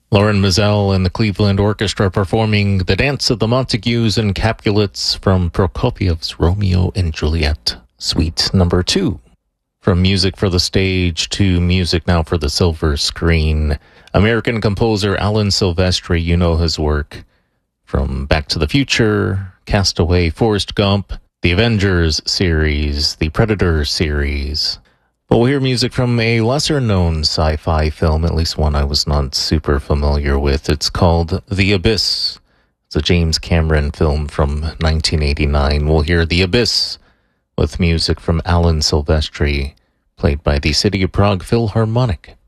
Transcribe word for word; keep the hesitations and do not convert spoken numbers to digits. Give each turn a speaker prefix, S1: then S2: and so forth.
S1: Lauren Mazel and the Cleveland Orchestra performing The Dance of the Montagues and Capulets from Prokofiev's Romeo and Juliet, Suite Number Two. From music for the stage to music now for the silver screen, American composer Alan Silvestri, you know his work from Back to the Future, Castaway, Forrest Gump, the Avengers series, the Predator series. But we'll hear music from a lesser-known sci-fi film, at least one I was not super familiar with. It's called The Abyss. It's a James Cameron film from nineteen eighty-nine. We'll hear The Abyss with music from Alan Silvestri, played by the City of Prague Philharmonic.